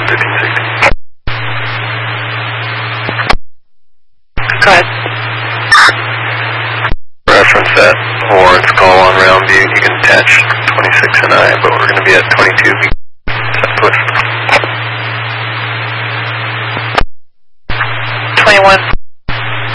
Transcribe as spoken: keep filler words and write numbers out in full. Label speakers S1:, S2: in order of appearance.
S1: fifteen sixty.
S2: Go ahead.
S1: Reference that Lawrence call on Round View. You can attach twenty-six and I, but we're going to be at twenty-two southwest.
S2: twenty-one.